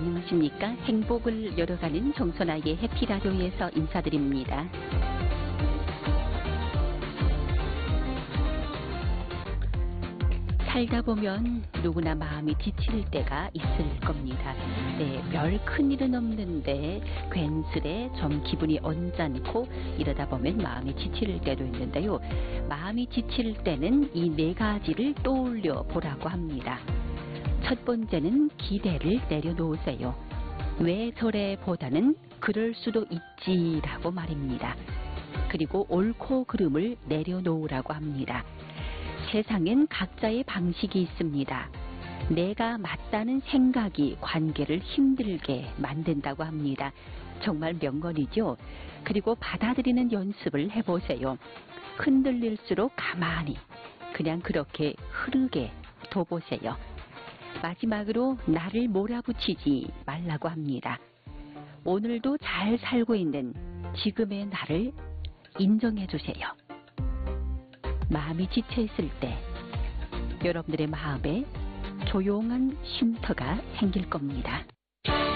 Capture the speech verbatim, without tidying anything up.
안녕하십니까. 행복을 열어가는 정선아의 해피라디오에서 인사드립니다. 살다 보면 누구나 마음이 지칠 때가 있을 겁니다. 네, 별 큰일은 없는데 괜스레 좀 기분이 언짢고 이러다 보면 마음이 지칠 때도 있는데요. 마음이 지칠 때는 이 네 가지를 떠올려 보라고 합니다. 첫 번째는 기대를 내려놓으세요. 왜 저래 보다는 그럴 수도 있지라고 말입니다. 그리고 옳고 그름을 내려놓으라고 합니다. 세상엔 각자의 방식이 있습니다. 내가 맞다는 생각이 관계를 힘들게 만든다고 합니다. 정말 명언이죠. 그리고 받아들이는 연습을 해보세요. 흔들릴수록 가만히 그냥 그렇게 흐르게 둬보세요. 마지막으로 나를 몰아붙이지 말라고 합니다. 오늘도 잘 살고 있는 지금의 나를 인정해 주세요. 마음이 지쳐있을 때 여러분들의 마음에 조용한 쉼터가 생길 겁니다.